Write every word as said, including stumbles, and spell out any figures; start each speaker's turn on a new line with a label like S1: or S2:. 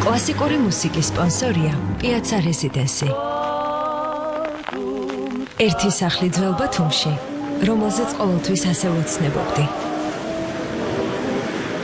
S1: კლასიკური მუსიკის სპონსორია Piazza Residency. ერთი სახლი ძველ ბათუმში, რომელზეც ყოველთვის ასე ვოცნებობდი.